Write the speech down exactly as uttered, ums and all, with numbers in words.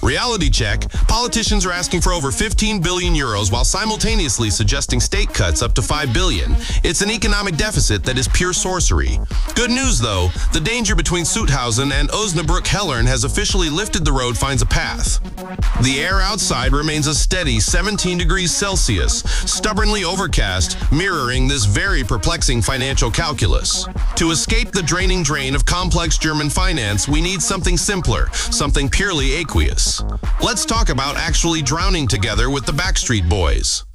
Reality check. Politicians are asking for over fifteen billion euros while simultaneously suggesting state cuts up to five billion. It's an economic deficit that is pure sorcery. Good news, though. The danger between Soethausen and Osnabrück-Hellern has officially lifted. The road finds a path. The air outside remains a steady seventeen degrees Celsius, stubbornly overcast, mirroring this very perplexing financial calculus. To escape the draining drain of complex German finance, we need something simpler, something purely aqueous. Let's talk about actually drowning together with the Backstreet Boys.